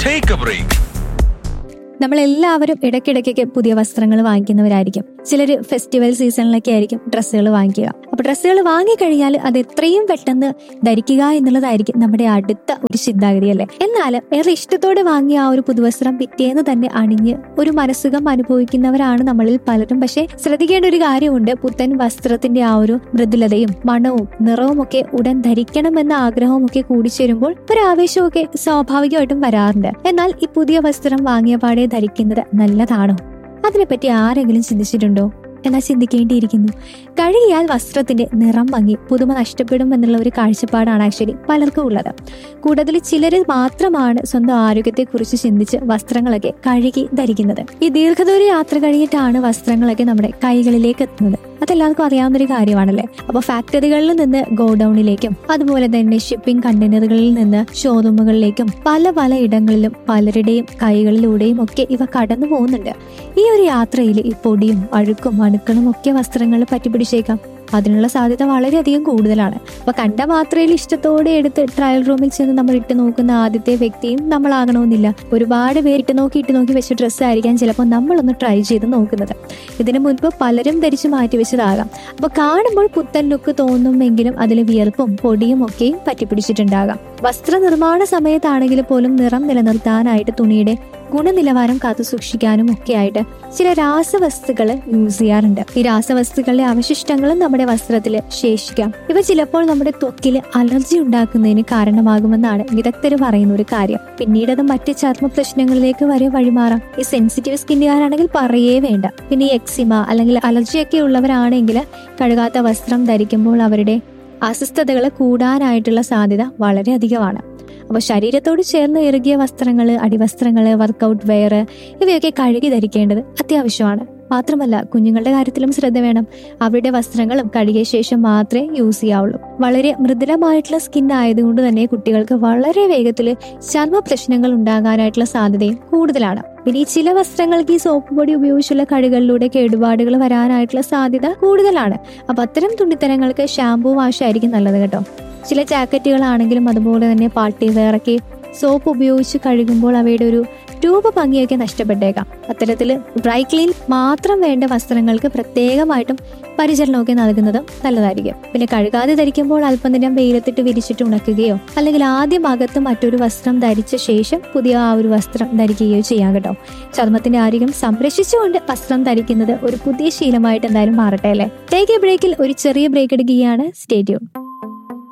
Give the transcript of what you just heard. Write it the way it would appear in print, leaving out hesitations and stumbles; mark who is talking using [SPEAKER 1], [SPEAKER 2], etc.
[SPEAKER 1] Take a break.
[SPEAKER 2] നമ്മളെല്ലാവരും ഇടയ്ക്കിടയ്ക്കൊക്കെ പുതിയ വസ്ത്രങ്ങൾ വാങ്ങിക്കുന്നവരായിരിക്കും. ചിലർ ഫെസ്റ്റിവൽ സീസണിലൊക്കെ ആയിരിക്കും ഡ്രസ്സുകൾ വാങ്ങിക്കുക. അപ്പൊ ഡ്രസ്സുകൾ വാങ്ങിക്കഴിഞ്ഞാൽ അത് എത്രയും പെട്ടെന്ന് ധരിക്കുക എന്നുള്ളതായിരിക്കും നമ്മുടെ അടുത്ത ഒരു ചിന്താഗതി അല്ലേ. എന്നാൽ ഏറെ ഇഷ്ടത്തോടെ വാങ്ങിയ ആ ഒരു പുതുവസ്ത്രം പിറ്റേന്ന് തന്നെ അണിഞ്ഞ് ഒരു മനസ്സുഖം അനുഭവിക്കുന്നവരാണ് നമ്മളിൽ പലരും. പക്ഷെ ശ്രദ്ധിക്കേണ്ട ഒരു കാര്യമുണ്ട്, പുത്തൻ വസ്ത്രത്തിന്റെ ആ ഒരു മൃദുലതയും മണവും നിറവും ഒക്കെ ഉടൻ ധരിക്കണമെന്ന ആഗ്രഹവും ഒക്കെ കൂടിച്ചേരുമ്പോൾ ഒരു ആവേശമൊക്കെ സ്വാഭാവികമായിട്ടും വരാറുണ്ട്. എന്നാൽ ഈ പുതിയ വസ്ത്രം വാങ്ങിയ പാടെ ധരിക്കുന്നത് നല്ലതാണോ? അതിനെപ്പറ്റി ആരെങ്കിലും ചിന്തിച്ചിട്ടുണ്ടോ? എന്നാൽ ചിന്തിക്കേണ്ടിയിരിക്കുന്നു. കഴുകിയാൽ വസ്ത്രത്തിന്റെ നിറം മങ്ങി പുതുമ നഷ്ടപ്പെടും എന്നുള്ള ഒരു കാഴ്ചപ്പാടാണ് ആക്ച്വലി പലർക്കും ഉള്ളത്. കൂടുതൽ ചിലർ മാത്രമാണ് സ്വന്തം ആരോഗ്യത്തെക്കുറിച്ച് ചിന്തിച്ച് വസ്ത്രങ്ങളൊക്കെ കഴുകി ധരിക്കുന്നത്. ഈ ദീർഘദൂര യാത്ര കഴിഞ്ഞിട്ടാണ് വസ്ത്രങ്ങളൊക്കെ നമ്മുടെ കൈകളിലേക്ക് എത്തുന്നത്. അതെല്ലാവർക്കും അറിയാവുന്ന ഒരു കാര്യമാണല്ലേ. അപ്പൊ ഫാക്ടറികളിൽ നിന്ന് ഗോഡൌണിലേക്കും അതുപോലെ തന്നെ ഷിപ്പിംഗ് കണ്ടെയ്നറുകളിൽ നിന്ന് ഷോറൂമുകളിലേക്കും പല പല ഇടങ്ങളിലും പലരുടെയും കൈകളിലൂടെയും ഒക്കെ ഇവ കടന്നു പോകുന്നുണ്ട്. ഈ ഒരു യാത്രയിൽ ഈ പൊടിയും അഴുക്കും അണുക്കളും ഒക്കെ വസ്ത്രങ്ങളിൽ പറ്റിപ്പിടിച്ചേക്കാം. അതിനുള്ള സാധ്യത വളരെയധികം കൂടുതലാണ്. അപ്പൊ കണ്ട മാത്രയിൽ ഇഷ്ടത്തോടെ എടുത്ത് ട്രയൽ റൂമിൽ ചെന്ന് നമ്മൾ ഇട്ട് നോക്കുന്ന ആദ്യത്തെ വ്യക്തിയും നമ്മളാകണമെന്നില്ല. ഒരുപാട് പേര് ഇട്ട് നോക്കി വെച്ച ഡ്രസ്സ് ആയിരിക്കാം ചിലപ്പോൾ നമ്മളൊന്ന് ട്രൈ ചെയ്ത് നോക്കുന്നത്. ഇതിനു മുൻപ് പലരും ധരിച്ചു മാറ്റി വെച്ചതാകാം. അപ്പൊ കാണുമ്പോൾ പുത്തൻ ലുക്ക് തോന്നുമെങ്കിലും അതിൽ വിയർപ്പും പൊടിയും ഒക്കെയും പറ്റിപ്പിടിച്ചിട്ടുണ്ടാകാം. വസ്ത്രനിർമ്മാണ സമയത്താണെങ്കിൽ പോലും നിറം നിലനിർത്താനായിട്ട് തുണിയുടെ ഗുണനിലവാരം കാത്തു സൂക്ഷിക്കാനും ഒക്കെ ആയിട്ട് ചില രാസവസ്തുക്കൾ യൂസ് ചെയ്യാറുണ്ട്. ഈ രാസവസ്തുക്കളുടെ അവശിഷ്ടങ്ങളും നമ്മുടെ വസ്ത്രത്തിൽ ശേഷിക്കാം. ഇവ ചിലപ്പോൾ നമ്മുടെ ത്വക്കിൽ അലർജി ഉണ്ടാക്കുന്നതിന് കാരണമാകുമെന്നാണ് വിദഗ്ധർ പറയുന്ന ഒരു കാര്യം. പിന്നീട് അത് മറ്റ് ചർമ്മ പ്രശ്നങ്ങളിലേക്ക് വരെ വഴിമാറാം. ഈ സെൻസിറ്റീവ് സ്കിന്നുകാരാണെങ്കിൽ പറയേ വേണ്ട. പിന്നെ ഈ എക്സിമ അല്ലെങ്കിൽ അലർജിയൊക്കെ ഉള്ളവരാണെങ്കിൽ കഴുകാത്ത വസ്ത്രം ധരിക്കുമ്പോൾ അവരുടെ അസ്വസ്ഥതകൾ കൂടാനായിട്ടുള്ള സാധ്യത വളരെ അധികമാണ്. അപ്പൊ ശരീരത്തോട് ചേർന്ന് ഇറുകിയ വസ്ത്രങ്ങള്, അടിവസ്ത്രങ്ങള്, വർക്കൗട്ട് വെയർ ഇവയൊക്കെ കഴുകി ധരിക്കേണ്ടത് അത്യാവശ്യമാണ്. മാത്രമല്ല കുഞ്ഞുങ്ങളുടെ കാര്യത്തിലും ശ്രദ്ധ വേണം. അവരുടെ വസ്ത്രങ്ങളും കഴുകിയ ശേഷം മാത്രമേ യൂസ് ചെയ്യാവുള്ളൂ. വളരെ മൃദുലമായിട്ടുള്ള സ്കിൻ ആയതുകൊണ്ട് തന്നെ കുട്ടികൾക്ക് വളരെ വേഗത്തിൽ ചർമ്മ പ്രശ്നങ്ങൾ ഉണ്ടാകാനായിട്ടുള്ള സാധ്യതയും കൂടുതലാണ്. പിന്നെ ഈ ചില വസ്ത്രങ്ങൾക്ക് ഈ സോപ്പ് പൊടി ഉപയോഗിച്ചുള്ള കഴുകലിലൂടെ കേടുപാടുകൾ വരാനായിട്ടുള്ള സാധ്യത കൂടുതലാണ്. അപ്പൊ അത്തരം തുണിത്തരങ്ങൾക്ക് ഷാംപൂ വാഷ് ആയിരിക്കും നല്ലത് കേട്ടോ. ചില ജാക്കറ്റുകളാണെങ്കിലും അതുപോലെ തന്നെ പാർട്ടി വെയറൊക്കെ സോപ്പ് ഉപയോഗിച്ച് കഴുകുമ്പോൾ അവയുടെ ഒരു രൂപ ഭംഗിയൊക്കെ നഷ്ടപ്പെട്ടേക്കാം. അത്തരത്തിൽ ഡ്രൈ ക്ലീൻ മാത്രം വേണ്ട വസ്ത്രങ്ങൾക്ക് പ്രത്യേകമായിട്ടും പരിചരണമൊക്കെ നൽകുന്നതും നല്ലതായിരിക്കും. പിന്നെ കഴുകാതെ ധരിക്കുമ്പോൾ അല്പം നേരം വെയിലത്തിട്ട് വിരിച്ചിട്ട് ഉണക്കുകയോ അല്ലെങ്കിൽ ആദ്യം അകത്ത് മറ്റൊരു വസ്ത്രം ധരിച്ച ശേഷം പുതിയ ആ ഒരു വസ്ത്രം ധരിക്കുകയോ ചെയ്യാം കേട്ടോ. ചർമ്മത്തിന്റെ ആരോഗ്യം സംരക്ഷിച്ചുകൊണ്ട് വസ്ത്രം ധരിക്കുന്നത് ഒരു പുതിയ ശീലമായിട്ട് എന്തായാലും മാറട്ടെ അല്ലേ. ടേക്ക് എ ബ്രേക്കിൽ ഒരു ചെറിയ ബ്രേക്ക് എടുക്കുകയാണ്. Stay tune.